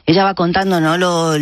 ella va contando, ¿no?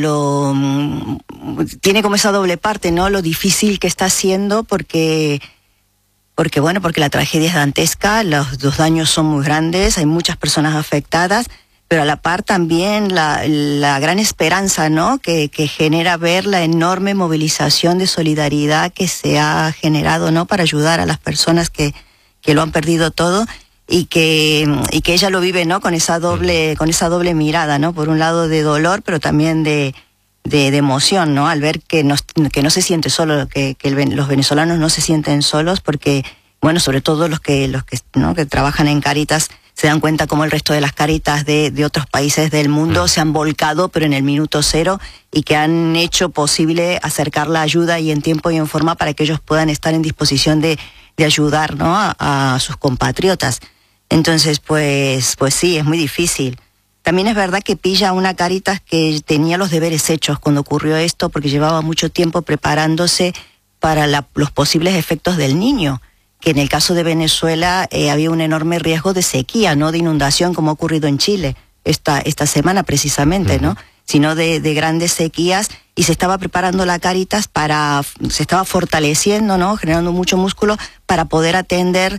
Tiene como esa doble parte, ¿no? Lo difícil que está haciendo porque la tragedia es dantesca, los daños son muy grandes, hay muchas personas afectadas, pero a la par también la gran esperanza, ¿no? Que genera ver la enorme movilización de solidaridad que se ha generado, ¿no? Para ayudar a las personas que lo han perdido todo. Y que ella lo vive, ¿no? Con esa doble mirada, ¿no? Por un lado de dolor, pero también de emoción, ¿no? Al ver que no se siente solo, que los venezolanos no se sienten solos, porque, bueno, sobre todo los que trabajan en Cáritas se dan cuenta cómo el resto de las Cáritas de otros países del mundo se han volcado, pero en el minuto cero, y que han hecho posible acercar la ayuda y en tiempo y en forma para que ellos puedan estar en disposición de ayudar, ¿no? a sus compatriotas. Entonces, pues sí, es muy difícil. También es verdad que pilla una Cáritas que tenía los deberes hechos cuando ocurrió esto, porque llevaba mucho tiempo preparándose para los posibles efectos del Niño, que en el caso de Venezuela había un enorme riesgo de sequía, no de inundación como ha ocurrido en Chile esta semana precisamente, ¿no? Sino de grandes sequías, y se estaba preparando la Cáritas se estaba fortaleciendo, ¿no? Generando mucho músculo para poder atender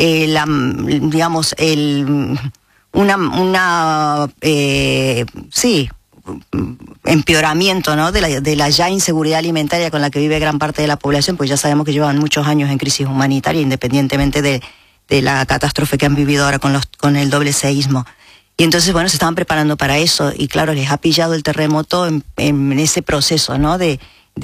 empeoramiento, ¿no? de la ya inseguridad alimentaria con la que vive gran parte de la población, pues ya sabemos que llevan muchos años en crisis humanitaria, independientemente de la catástrofe que han vivido ahora con el doble seísmo. Y entonces, bueno, se estaban preparando para eso, y claro, les ha pillado el terremoto en ese proceso, ¿no? de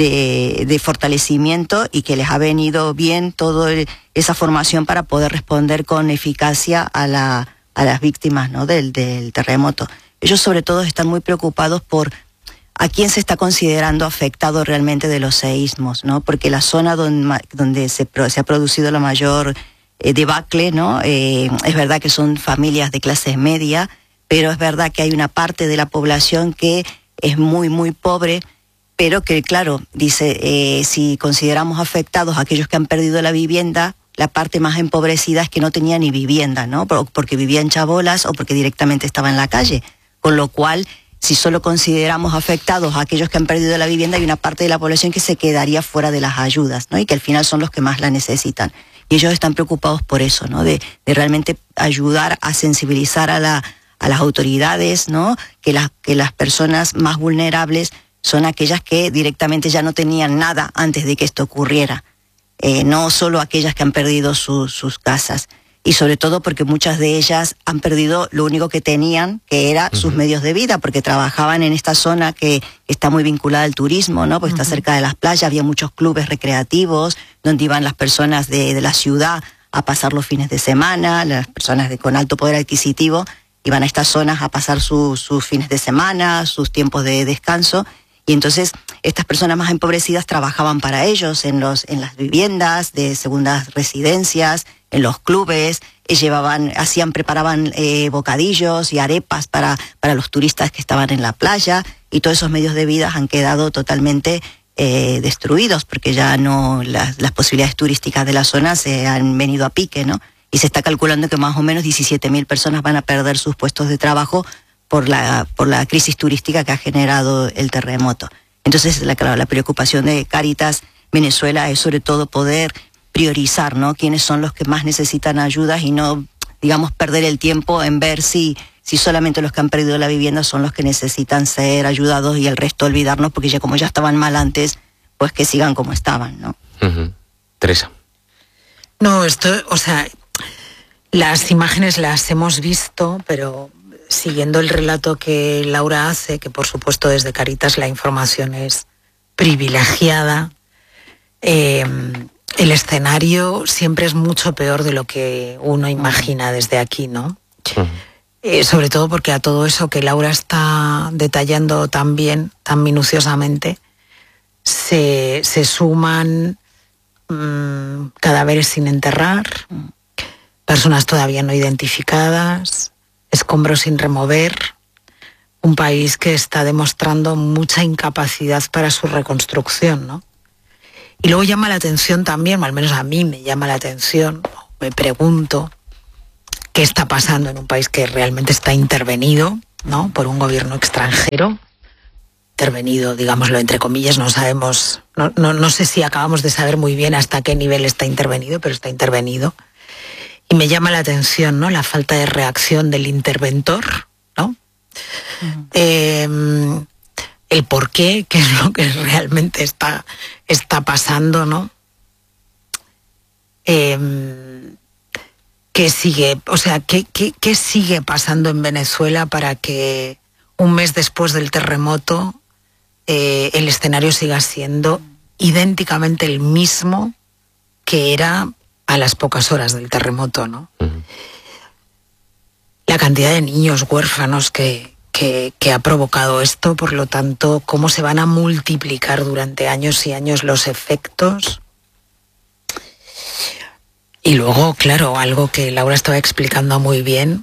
fortalecimiento, y que les ha venido bien toda esa formación para poder responder con eficacia a las víctimas, ¿no? del terremoto. Ellos sobre todo están muy preocupados por a quién se está considerando afectado realmente de los seísmos, ¿no? Porque la zona donde se ha producido la mayor debacle, ¿no? Es verdad que son familias de clase media, pero es verdad que hay una parte de la población que es muy, muy pobre, pero que, claro, dice, si consideramos afectados a aquellos que han perdido la vivienda, la parte más empobrecida es que no tenía ni vivienda, ¿no? Porque vivía en chabolas o porque directamente estaba en la calle. Con lo cual, si solo consideramos afectados a aquellos que han perdido la vivienda, hay una parte de la población que se quedaría fuera de las ayudas, ¿no? Y que al final son los que más la necesitan. Y ellos están preocupados por eso, ¿no? De realmente ayudar a sensibilizar a las autoridades, ¿no? Que las personas más vulnerables son aquellas que directamente ya no tenían nada antes de que esto ocurriera, no solo aquellas que han perdido sus casas, y sobre todo porque muchas de ellas han perdido lo único que tenían, que era sus medios de vida, porque trabajaban en esta zona que está muy vinculada al turismo, ¿no? Porque está cerca de las playas, había muchos clubes recreativos donde iban las personas de la ciudad a pasar los fines de semana, las personas con alto poder adquisitivo iban a estas zonas a pasar sus fines de semana, sus tiempos de descanso. Y entonces estas personas más empobrecidas trabajaban para ellos en las viviendas de segundas residencias, en los clubes, preparaban bocadillos y arepas para los turistas que estaban en la playa, y todos esos medios de vida han quedado totalmente destruidos, porque ya no las posibilidades turísticas de la zona se han venido a pique, ¿no? Y se está calculando que más o menos 17.000 personas van a perder sus puestos de trabajo por la crisis turística que ha generado el terremoto. Entonces, la preocupación de Cáritas Venezuela es sobre todo poder priorizar, ¿no? Quiénes son los que más necesitan ayudas, y no, digamos, perder el tiempo en ver si solamente los que han perdido la vivienda son los que necesitan ser ayudados, y el resto olvidarnos, porque como ya estaban mal antes, pues que sigan como estaban, ¿no? Teresa. No, las imágenes las hemos visto, pero siguiendo el relato que Laura hace, que por supuesto desde Cáritas la información es privilegiada, el escenario siempre es mucho peor de lo que uno imagina desde aquí, ¿no? Sobre todo porque a todo eso que Laura está detallando tan bien, tan minuciosamente, se suman cadáveres sin enterrar, personas todavía no identificadas, escombros sin remover, un país que está demostrando mucha incapacidad para su reconstrucción, ¿no? Y luego llama la atención también, o al menos a mí me llama la atención, me pregunto qué está pasando en un país que realmente está intervenido, ¿no? Por un gobierno extranjero, intervenido, digámoslo entre comillas, no sabemos, no sé si acabamos de saber muy bien hasta qué nivel está intervenido, pero está intervenido. Y me llama la atención, ¿no? La falta de reacción del interventor, ¿no? El por qué es lo que realmente está pasando, ¿no? ¿Qué sigue? O sea, ¿qué sigue pasando en Venezuela para que un mes después del terremoto el escenario siga siendo idénticamente el mismo que era a las pocas horas del terremoto, ¿no? La cantidad de niños huérfanos que ha provocado esto, por lo tanto, cómo se van a multiplicar durante años y años los efectos. Y luego, claro, algo que Laura estaba explicando muy bien,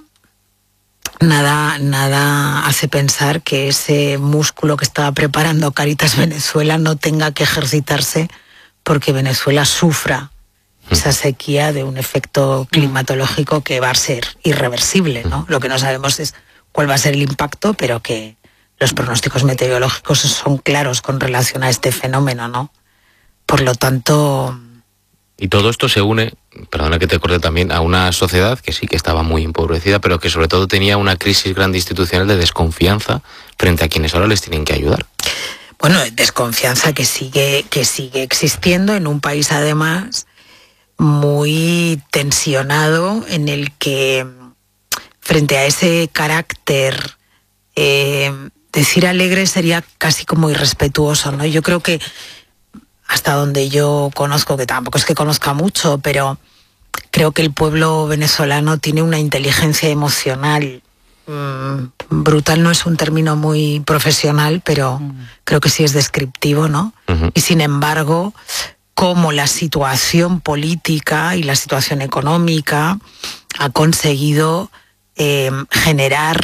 nada hace pensar que ese músculo que estaba preparando Cáritas Venezuela no tenga que ejercitarse porque Venezuela sufra esa sequía de un efecto climatológico que va a ser irreversible, ¿no? Lo que no sabemos es cuál va a ser el impacto, pero que los pronósticos meteorológicos son claros con relación a este fenómeno, ¿no? Por lo tanto... Y todo esto se une, perdona que te corte también, a una sociedad que sí que estaba muy empobrecida, pero que sobre todo tenía una crisis grande institucional de desconfianza frente a quienes ahora les tienen que ayudar. Bueno, desconfianza que sigue existiendo en un país además muy tensionado, en el que frente a ese carácter decir alegre sería casi como irrespetuoso, ¿no? Yo creo que hasta donde yo conozco, que tampoco es que conozca mucho, pero creo que el pueblo venezolano tiene una inteligencia emocional brutal. No es un término muy profesional, pero creo que sí es descriptivo, ¿no? Y sin embargo, como la situación política y la situación económica ha conseguido generar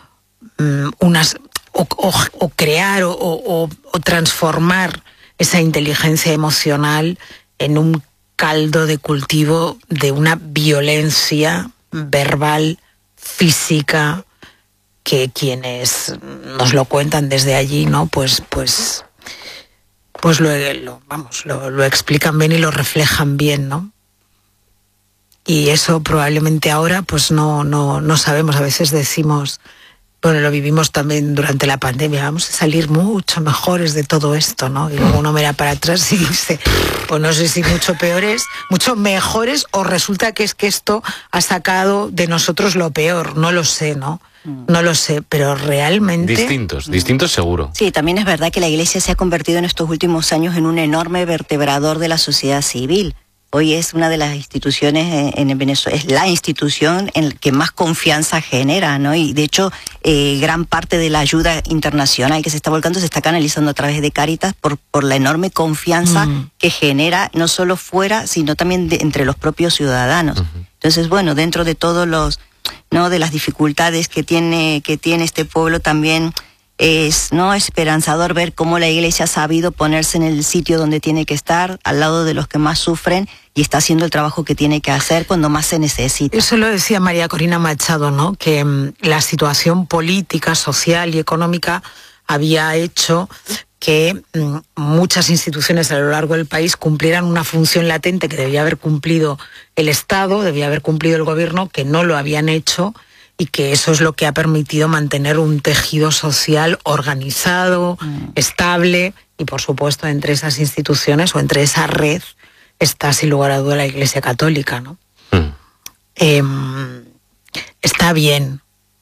o crear o transformar esa inteligencia emocional en un caldo de cultivo de una violencia verbal, física, que quienes nos lo cuentan desde allí, ¿no? Pues lo explican bien y lo reflejan bien, ¿no? Y eso probablemente ahora pues no sabemos. A veces decimos, bueno, lo vivimos también durante la pandemia, vamos a salir mucho mejores de todo esto, ¿no? Y luego uno mira para atrás y dice, pues no sé si mucho peores, mucho mejores, o resulta que es que esto ha sacado de nosotros lo peor, no lo sé, ¿no? No lo sé, pero realmente... Distintos seguro. Sí, también es verdad que la Iglesia se ha convertido en estos últimos años en un enorme vertebrador de la sociedad civil. Hoy es una de las instituciones en Venezuela, es la institución en la que más confianza genera, ¿no? Y de hecho, gran parte de la ayuda internacional que se está volcando se está canalizando a través de Cáritas por la enorme confianza que genera, no solo fuera, sino también entre los propios ciudadanos. Entonces, bueno, dentro de todos los, ¿no?, de las dificultades que tiene este pueblo, también es, ¿no?, esperanzador ver cómo la Iglesia ha sabido ponerse en el sitio donde tiene que estar, al lado de los que más sufren, y está haciendo el trabajo que tiene que hacer cuando más se necesita. Eso lo decía María Corina Machado, ¿no? Que la situación política, social y económica había hecho que muchas instituciones a lo largo del país cumplieran una función latente que debía haber cumplido el Estado, debía haber cumplido el gobierno, que no lo habían hecho, y que eso es lo que ha permitido mantener un tejido social organizado, estable, y por supuesto entre esas instituciones o entre esa red está sin lugar a duda la Iglesia Católica, ¿no? Está bien.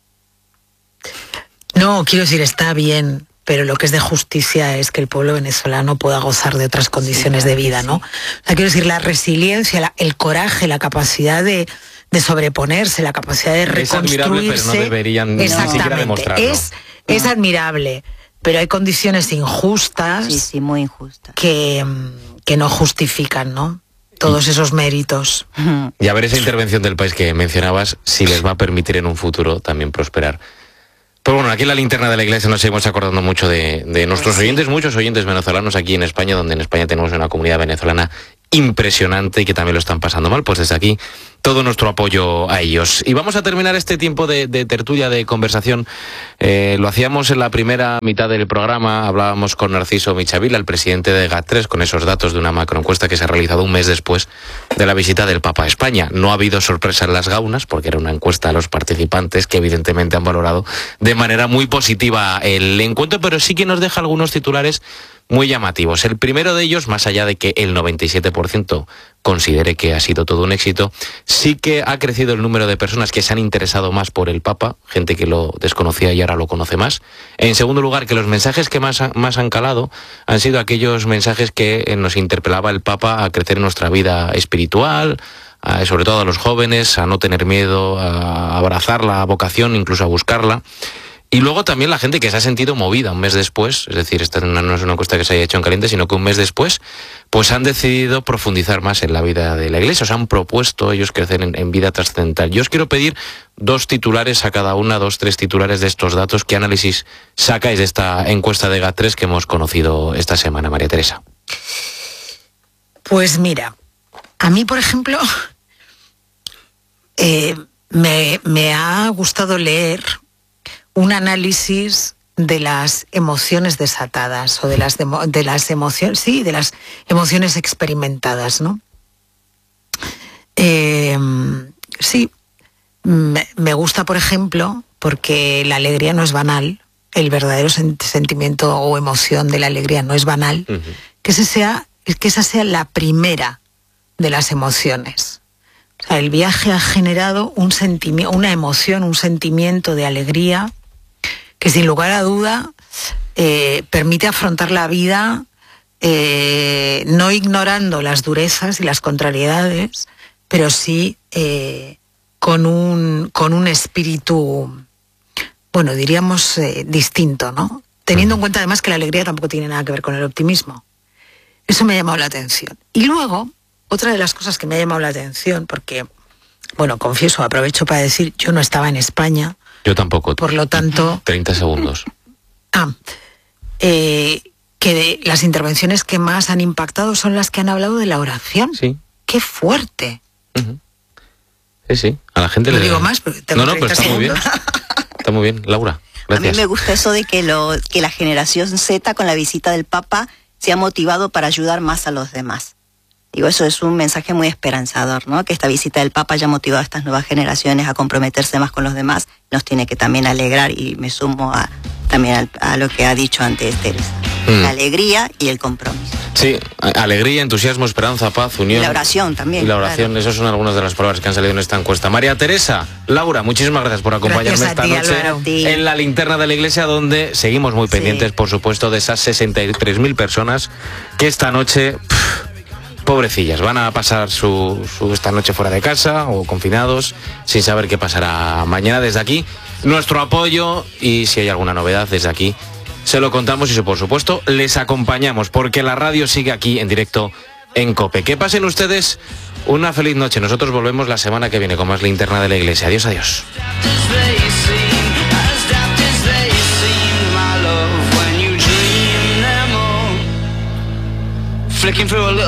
No, quiero decir, está bien, pero lo que es de justicia es que el pueblo venezolano pueda gozar de otras condiciones de vida, ¿no? O sea, quiero decir, la resiliencia, el coraje, la capacidad de sobreponerse, la capacidad de reconstruirse. Es admirable, pero no deberían ni siquiera demostrarlo. Es admirable, pero hay condiciones injustas. Sí, muy injustas. Que no justifican, ¿no?, todos esos méritos. Y a ver esa intervención del país que mencionabas, si les va a permitir en un futuro también prosperar. Pues bueno, aquí en la linterna de la Iglesia nos seguimos acordando mucho de nuestros oyentes, muchos oyentes venezolanos aquí en España, donde en España tenemos una comunidad venezolana impresionante y que también lo están pasando mal. Pues desde aquí todo nuestro apoyo a ellos. Y vamos a terminar este tiempo de tertulia, de conversación. Lo hacíamos en la primera mitad del programa, hablábamos con Narciso Michavila, el presidente de GAT3, con esos datos de una macroencuesta que se ha realizado un mes después de la visita del Papa a España. No ha habido sorpresa en las gaunas, porque era una encuesta a los participantes que evidentemente han valorado de manera muy positiva el encuentro, pero sí que nos deja algunos titulares muy llamativos. El primero de ellos, más allá de que el 97% considere que ha sido todo un éxito, sí que ha crecido el número de personas que se han interesado más por el Papa, gente que lo desconocía y ahora lo conoce más. En segundo lugar, que los mensajes que más han calado han sido aquellos mensajes que nos interpelaba el Papa a crecer en nuestra vida espiritual, sobre todo a los jóvenes, a no tener miedo, a abrazar la vocación, incluso a buscarla. Y luego también la gente que se ha sentido movida un mes después, es decir, esta no es una encuesta que se haya hecho en caliente, sino que un mes después, pues han decidido profundizar más en la vida de la Iglesia, o sea, han propuesto ellos crecer en vida trascendental. Yo os quiero pedir 2 titulares a cada una, 2, 3 titulares de estos datos. ¿Qué análisis sacáis de esta encuesta de GAT3 que hemos conocido esta semana, María Teresa? Pues mira, a mí, por ejemplo, me ha gustado leer un análisis de las emociones desatadas o de las emociones, sí, de las emociones experimentadas, ¿no? Sí, me gusta, por ejemplo, porque la alegría no es banal, el verdadero sentimiento o emoción de la alegría no es banal, que esa sea la primera de las emociones. O sea, el viaje ha generado una emoción, un sentimiento de alegría que sin lugar a duda permite afrontar la vida no ignorando las durezas y las contrariedades, pero sí con un espíritu, bueno, diríamos distinto, ¿no? Teniendo en cuenta además que la alegría tampoco tiene nada que ver con el optimismo. Eso me ha llamado la atención. Y luego, otra de las cosas que me ha llamado la atención, porque, bueno, confieso, aprovecho para decir, yo no estaba en España. Yo tampoco. Por lo tanto... 30 segundos. Que las intervenciones que más han impactado son las que han hablado de la oración. Sí. ¡Qué fuerte! Sí. A la gente no le... digo más, porque tengo 30 pero está segundos. muy bien. Está muy bien, Laura. Gracias. A mí me gusta eso de que la generación Z con la visita del Papa se ha motivado para ayudar más a los demás. Digo, eso es un mensaje muy esperanzador, ¿no? Que esta visita del Papa haya motivado a estas nuevas generaciones a comprometerse más con los demás, nos tiene que también alegrar, y me sumo también a lo que ha dicho antes Teresa. La alegría y el compromiso. Sí, alegría, entusiasmo, esperanza, paz, unión. Y la oración también. Y la oración, claro. Esas son algunas de las palabras que han salido en esta encuesta. María Teresa, Laura, muchísimas gracias por acompañarme esta noche en la linterna de la iglesia, donde seguimos muy pendientes, por supuesto, de esas 63.000 personas que esta noche... pobrecillas, van a pasar esta noche fuera de casa o confinados sin saber qué pasará mañana. Desde aquí, nuestro apoyo, y si hay alguna novedad desde aquí, se lo contamos y por supuesto les acompañamos, porque la radio sigue aquí en directo en COPE. Que pasen ustedes una feliz noche. Nosotros volvemos la semana que viene con más linterna de la iglesia. Adiós, adiós. Flicking through a little